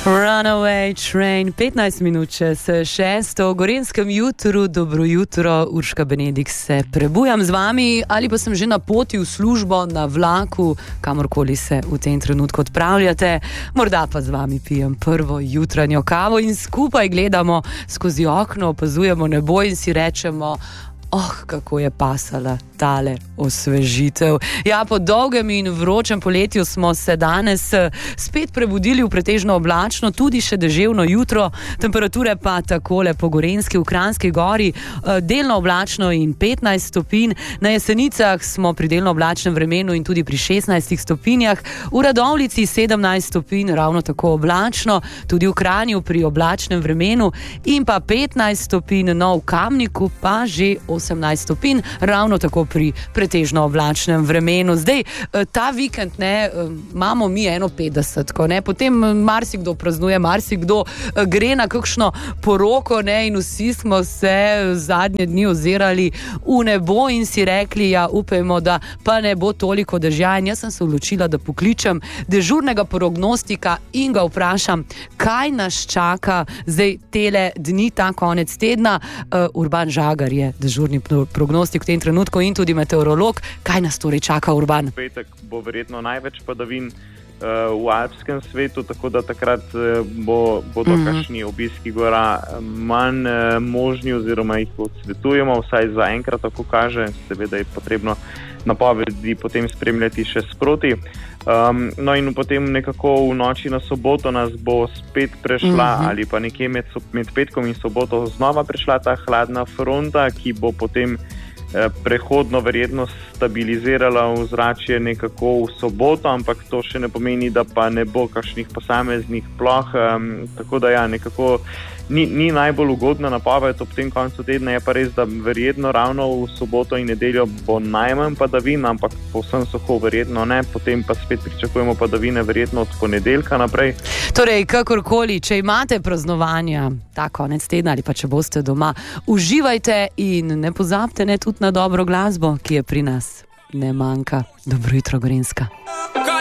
Runaway Train, 15 minut čez 6. V Gorenjskem jutru, dobro jutro, Urška Benedik se prebujam z vami ali pa sem že na poti v službo, na vlaku, kamorkoli se v tem trenutku odpravljate. Morda pa z vami pijem prvo jutranjo kavo in skupaj gledamo skozi okno, opazujemo nebo in si rečemo: kako je pasala tale osvežitev. Ja, po dolgem in vročem poletju smo se danes spet prebudili v pretežno oblačno, tudi še deževno jutro. Temperature pa takole po Gorenjski, v Kranjski gori, delno oblačno in 15 stopinj. Na Jesenicah smo pri delno oblačnem vremenu in tudi pri 16 stopinjah. V Radovljici 17 stopinj, ravno tako oblačno, tudi v Kranju pri oblačnem vremenu in pa 15 stopinj, no v Kamniku pa že 18 stopinj, ravno tako pri pretežno oblačnem vremenu. Zdaj, ta vikend, imamo mi 51, ne, potem marsikdo praznuje, marsikdo gre na kakšno poroko, ne, in vsi smo se zadnje dni ozirali v nebo in si rekli, ja, upajmo, da pa ne bo toliko dežja. In jaz sem se odločila, da pokličem dežurnega prognostika in ga vprašam, kaj nas čaka zdaj tele dni, ta konec tedna. Urban Žagar je dežurni prognostik v tem trenutku in tudi meteorolog. Kaj nas torej čaka, Urban? Petek bo verjetno največ padavin v alpskem svetu, tako da takrat bodo kakšni obiski gora manj možni oziroma jih odsvetujemo, vsaj za enkrat tako kaže. Seveda je potrebno napovedi potem spremljati še sproti. No in potem nekako v noči na soboto nas bo spet prešla ali pa nekje med petkom in soboto znova prešla ta hladna fronta, ki bo potem prehodno verjetno stabilizirala ozračje nekako v soboto, ampak to še ne pomeni, da pa ne bo kakšnih posameznih ploh, tako da ja, nekako ni najbolj ugodna napoved ob tem koncu tedna. Je pa res, da verjetno ravno v soboto in nedeljo bo najmanj padavin, ampak povsem suho verjetno ne, potem pa spet pričakujemo padavine verjetno od ponedeljka naprej. Torej, kakorkoli, če imate praznovanja ta konec tedna ali pa če boste doma, uživajte in ne pozabite tudi na dobro glasbo, ki je pri nas ne manjka. Dobro jutro, Gorenjska.